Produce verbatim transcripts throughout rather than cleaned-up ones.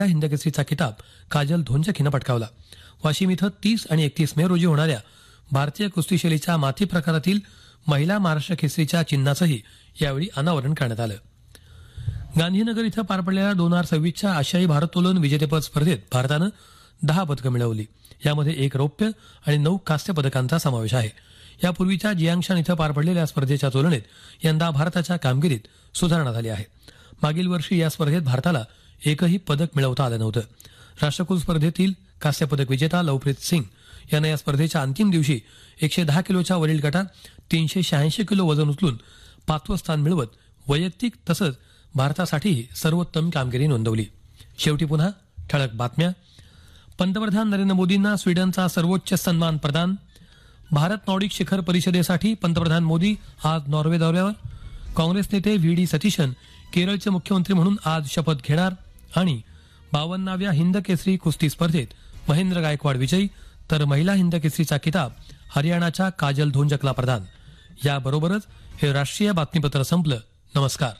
हिंदकेसरीचा किताब काजल धोंजक हिनं पटकावला. वाशिम इथं तीस आणि एकतीस मे रोजी होणाऱ्या भारतीय कुस्ती शैलीच्या माथी प्रकारातील महिला महाराष्ट्र केसरीच्या चिन्हाचंही यावेळी अनावरण करण्यात आलं. गांधीनगर इथं पार पडलेल्या दोन हजार सव्वीसच्या आशियाई भारोत्तोलन विजेतेपद स्पर्धेत भारतानं दहा पदकं मिळवली. यामध्ये एक रौप्य आणि नऊ कांस्य पदकांचा समावेश आहे. यापूर्वीच्या जियांगशान इथं पार पडलेल्या स्पर्धेच्या तुलनेत यंदा भारताच्या कामगिरीत सुधारणा झाली आहे. मागील वर्षी या स्पर्धेत भारताला एकही पदक मिळवता आलं नव्हतं. राष्ट्रकुल स्पर्धेतील कांस्य पदक विजेता लवप्रीत सिंग यानं या स्पर्धेच्या अंतिम दिवशी एकशे दहा किलोच्या वरील गटात तीनशे शहाऐंशी किलो वजन उचलून पाचवं स्थान मिळवत वैयक्तिक तसंच भारतासाठीही सर्वोत्तम कामगिरी नोंदवली. शेवटी पुन्हा ठळक बातम्या. पंतप्रधान नरेंद्र मोदींना स्वीडनचा सर्वोच्च सन्मान प्रदान. भारत नॉर्डिक शिखर परिषदेसाठी पंतप्रधान मोदी आज नॉर्वे दौऱ्यावर. काँग्रेस नेते व्ही डी सतीशन केरळचे मुख्यमंत्री म्हणून आज शपथ घेणार. आणि बावन्नाव्या हिंद केसरी कुस्ती स्पर्धेत महेंद्र गायकवाड विजयी, तर महिला हिंद केसरीचा किताब हरियाणाच्या काजल धोंजकला प्रदान. याबरोबरच हे राष्ट्रीय बातमीपत्र संपलं. नमस्कार.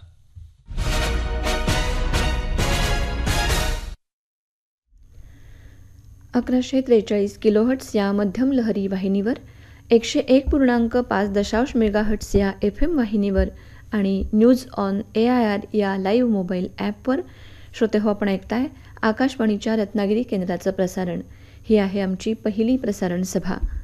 अकराशे त्रेचाळीस किलोहर्ट्स या मध्यम लहरी वाहिनीवर, एकशे एक पूर्णांक पाच दशांश मेगाहर्ट्स या एफ एम वाहिनीवर आणि news on A I R या लाईव्ह मोबाईल ॲपवर श्रोते हो आपण ऐकताय आकाशवाणीच्या रत्नागिरी केंद्राचं प्रसारण. ही आहे आमची पहिली प्रसारण सभा.